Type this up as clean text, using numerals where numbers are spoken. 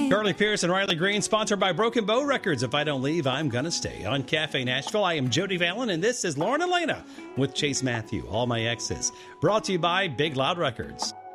Charlie Pierce and Riley Green, sponsored by Broken Bow Records. If I don't leave, I'm gonna stay. On Cafe Nashville, I am Jody Vallon, and this is Lauren Elena with Chase Matthew, All My Exes. Brought to you by Big Loud Records.